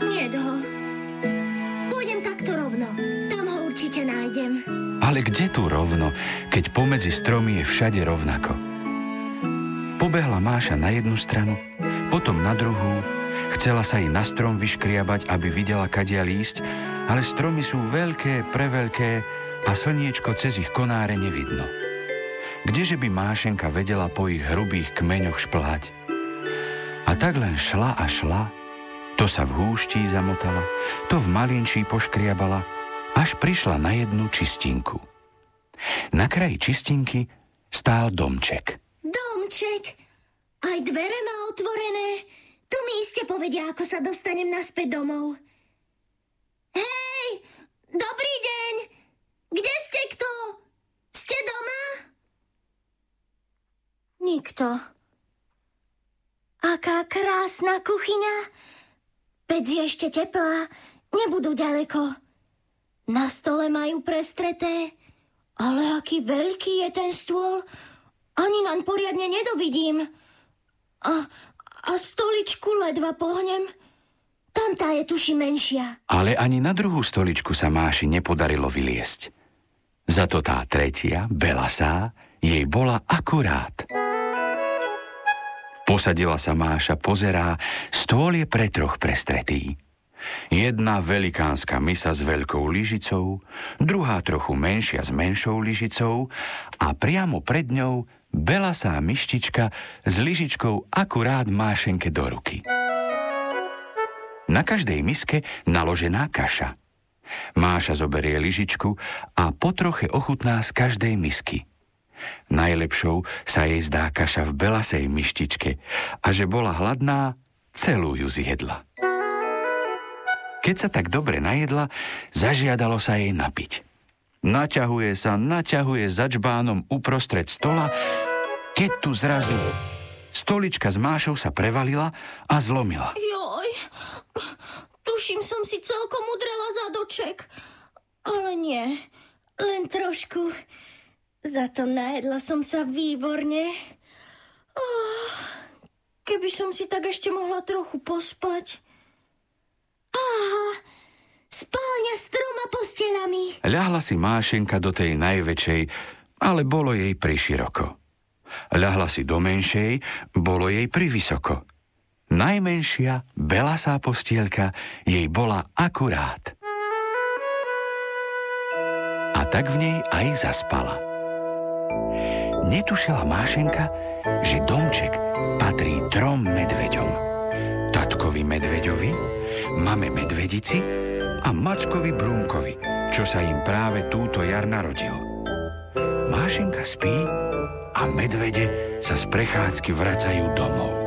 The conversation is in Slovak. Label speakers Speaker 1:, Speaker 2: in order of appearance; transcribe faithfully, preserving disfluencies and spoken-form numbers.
Speaker 1: Niet ho. Pôjdem takto rovno. Tam ho určite nájdem.
Speaker 2: Ale kde tu rovno, keď pomedzi stromy je všade rovnako? Pobehla Máša na jednu stranu, potom na druhú. Chcela sa i na strom vyškriabať, aby videla, kadiaľ ísť, ale stromy sú veľké, preveľké a slniečko cez ich konáre nevidno. Kdeže by Mášenka vedela po ich hrubých kmeňoch šplhať? A tak len šla a šla, to sa v húští zamotala, to v malinčí poškriabala, až prišla na jednu čistinku. Na kraji čistinky stál domček.
Speaker 1: Domček? Aj dvere má otvorené? Tu mi iste povedia, ako sa dostanem naspäť domov. Hej, dobrý deň! Kde ste kto? Ste doma? Nikto. Aká krásna kuchyňa. Pec je ešte teplá, nebudú ďaleko. Na stole majú prestreté, ale aký veľký je ten stôl. Ani naň poriadne nedovidím. A, a stoličku ledva pohnem. Tamtá je tuši menšia.
Speaker 2: Ale ani na druhú stoličku sa Máši nepodarilo vyliesť. Zato tá tretia, belasá, jej bola akurát. Posadila sa Máša, pozerá, stôl je pre troch prestretý. Jedna velikánska misa s veľkou lyžicou, druhá trochu menšia s menšou lyžicou a priamo pred ňou belasá myštička s lyžičkou akurát Mášenke do ruky. Na každej miske naložená kaša. Máša zoberie lyžičku a po troche ochutná z každej misky. Najlepšou sa jej zdá kaša v belasej myštičke a že bola hladná, celú ju zjedla. Keď sa tak dobre najedla, zažiadalo sa jej napiť. Naťahuje sa, naťahuje za džbánom uprostred stola, keď tu zrazu stolička s Mášou sa prevalila a zlomila.
Speaker 1: Joj, tuším, som si celkom udrela zadoček. Ale nie, len trošku. Za to najedla som sa výborne. Oh, keby som si tak ešte mohla trochu pospať. Aha, spálňa s troma posteľami.
Speaker 2: Ľahla si Mášenka do tej najväčšej, ale bolo jej priširoko. Ľahla si do menšej, bolo jej privysoko. Najmenšia, belasá postielka jej bola akurát. A tak v nej aj zaspala. Netušila Mášenka, že domček patrí trom medveďom. Tatkovi medveďovi, mame medvedici a Mackovi Brúnkovi, čo sa im práve túto jar narodil. Mášenka spí a medvede sa z prechádzky vracajú domov.